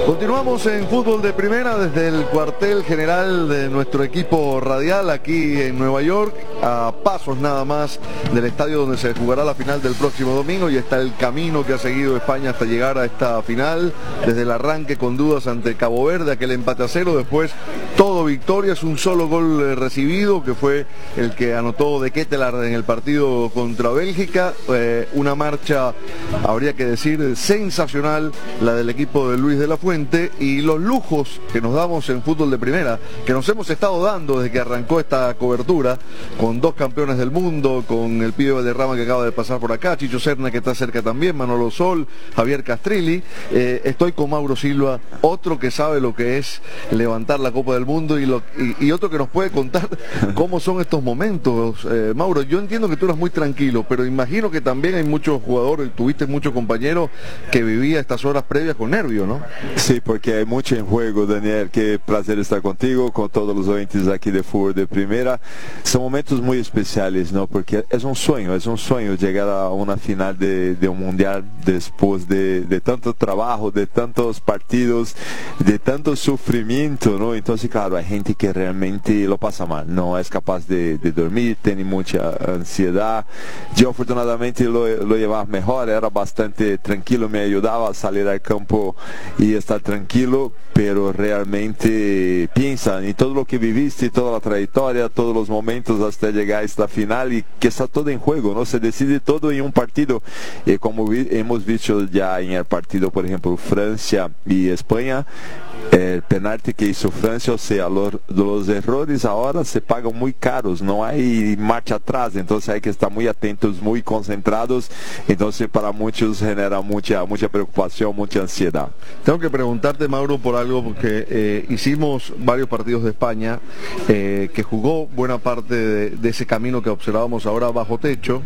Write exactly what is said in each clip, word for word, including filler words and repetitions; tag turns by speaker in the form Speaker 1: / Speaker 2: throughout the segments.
Speaker 1: Continuamos en Fútbol de Primera desde el cuartel general de nuestro equipo radial aquí en Nueva York, a pasos nada más del estadio donde se jugará la final del próximo domingo, y está el camino que ha seguido España hasta llegar a esta final, desde el arranque con dudas ante Cabo Verde, aquel empate a cero, después todo victoria, es un solo gol recibido, que fue el que anotó De Ketelaere en el partido contra Bélgica, eh, una marcha, habría que decir, sensacional, la del equipo de Luis de la Fuente, y los lujos que nos damos en Fútbol de Primera, que nos hemos estado dando desde que arrancó esta cobertura, con dos campeones del mundo, con el pibe Valderrama que acaba de pasar por acá, Chicho Serna que está cerca también, Manolo Sol, Javier Castrilli, eh, estoy con Mauro Silva, otro que sabe lo que es levantar la Copa del Mundo, y, lo, y, y otro que nos puede contar cómo son estos momentos. eh, Mauro, yo entiendo que tú eras muy tranquilo, pero imagino que también hay muchos jugadores, tuviste muchos compañeros que vivían estas horas previas con nervio, ¿no?
Speaker 2: Sí, porque hay mucho en juego, Daniel. Qué placer estar contigo, con todos los oyentes aquí de Fútbol de Primera. Son momentos muy especiales, ¿no? Porque es un sueño, es un sueño llegar a una final de, de un mundial después de, de tanto trabajo, de tantos partidos, de tanto sufrimiento, ¿no? Entonces, claro, hay gente que realmente lo pasa mal, no es capaz de, de dormir, tiene mucha ansiedad. Yo afortunadamente lo, lo llevaba mejor, era bastante tranquilo, me ayudaba a salir al campo y estar tranquilo, pero realmente piensa en todo lo que viviste, toda la trayectoria, todos los momentos hasta llegar a esta final, y que está todo en juego, ¿no? Se decide todo en un partido, y como vi, hemos visto ya en el partido, por ejemplo, Francia y España, el penalti que hizo Francia, o sea, los, los errores ahora se pagan muy caros, no hay marcha atrás, entonces hay que estar muy atentos, muy concentrados, entonces para muchos genera mucha, mucha preocupación, mucha ansiedad.
Speaker 1: Tengo que preguntarte, Mauro, por algo, porque eh, hicimos varios partidos de España, eh, que jugó buena parte de, de ese camino que observábamos ahora bajo techo.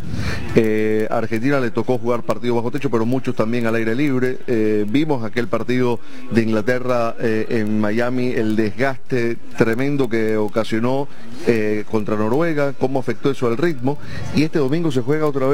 Speaker 1: eh, a Argentina le tocó jugar partidos bajo techo, pero muchos también al aire libre. eh, vimos aquel partido de Inglaterra eh, en Miami, el desgaste tremendo que ocasionó eh, contra Noruega, cómo afectó eso al ritmo, y este domingo se juega otra vez